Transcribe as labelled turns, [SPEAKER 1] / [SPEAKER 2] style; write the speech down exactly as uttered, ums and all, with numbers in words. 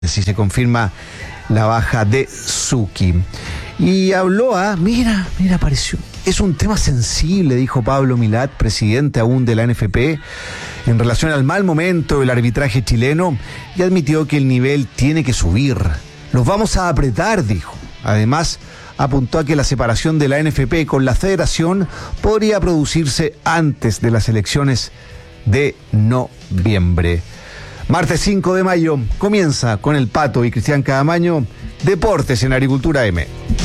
[SPEAKER 1] si se confirma la baja de Suki. Y habló a, mira, mira, apareció. Es un tema sensible, dijo Pablo Milat, presidente aún de la N F P, en relación al mal momento del arbitraje chileno, y admitió que el nivel tiene que subir. Los vamos a apretar, dijo. Además, apuntó a que la separación de la N F P con la federación podría producirse antes de las elecciones de noviembre. Martes cinco de mayo comienza con el Pato y Cristian Cadamaño, Deportes en Agricultura M.